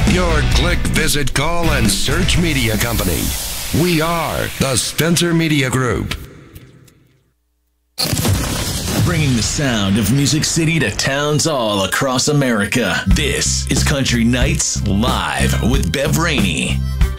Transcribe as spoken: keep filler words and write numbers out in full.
Your click, visit, call, and search media company. We are the Spencer Media Group. Bringing the sound of Music City to towns all across America. This is Country Nights Live with Bev Rainey.